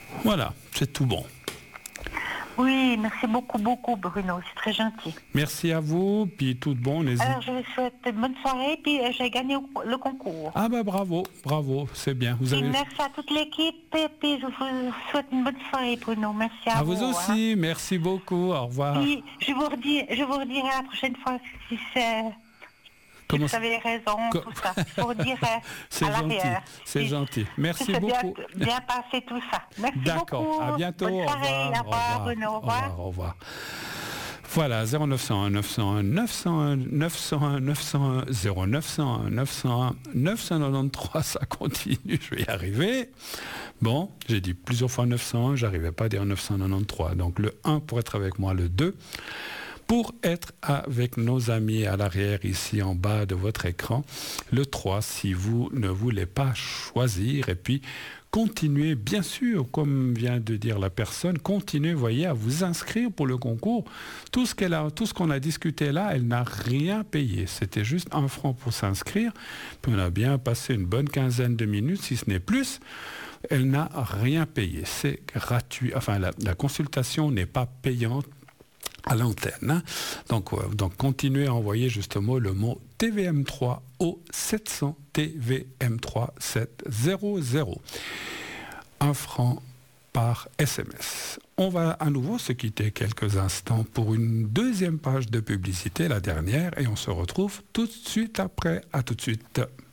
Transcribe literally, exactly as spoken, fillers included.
Voilà, c'est tout bon. Oui, merci beaucoup, beaucoup, Bruno. C'est très gentil. Merci à vous, puis tout de bon. N'hésitez... Alors, je vous souhaite une bonne soirée, puis euh, j'ai gagné le concours. Ah ben bravo, bravo, c'est bien. Vous Puis avez... merci à toute l'équipe, et puis je vous souhaite une bonne soirée, Bruno. Merci à, à vous. vous aussi, hein. merci beaucoup, au revoir. Puis, je vous, redis, je vous redirai la prochaine fois si c'est... Comment vous avez raison, Co... tout ça. Je vous redirai c'est à gentil, l'arrière. c'est Puis, gentil. Merci c'est beaucoup. Bien, bien passé tout ça. Merci D'accord, beaucoup. à bientôt. Bonne soirée, au revoir, au revoir, Bruno. Au revoir. Au revoir, au revoir. Voilà, zéro neuf cent un neuf cent un neuf cent un neuf cent un neuf cent un zéro neuf cent un neuf cent un neuf cent quatre-vingt-treize, ça continue, je vais y arriver. Bon, j'ai dit plusieurs fois neuf cent un, j'arrivais pas à dire neuf cent quatre-vingt-treize. Donc le un pour être avec moi, le deux pour être avec nos amis à l'arrière ici en bas de votre écran, le trois si vous ne voulez pas choisir, et puis continuez, bien sûr, comme vient de dire la personne, continuez, voyez, à vous inscrire pour le concours. Tout ce qu'elle a, tout ce qu'on a discuté là, elle n'a rien payé. C'était juste un franc pour s'inscrire. Puis on a bien passé une bonne quinzaine de minutes, si ce n'est plus. Elle n'a rien payé. C'est gratuit. Enfin, la, la consultation n'est pas payante à l'antenne. Hein. Donc, euh, donc, continuez à envoyer justement le mot T V M trois au sept cents T V M trois sept zéro zéro. Un franc par S M S. On va à nouveau se quitter quelques instants pour une deuxième page de publicité, la dernière, et on se retrouve tout de suite après. À tout de suite.